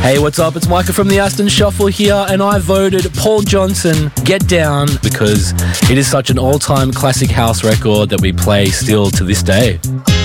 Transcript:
Hey, what's up? It's Micah from the Aston Shuffle here, and I voted Paul Johnson, Get Down, because it is such an all-time classic house record that we play still to this day.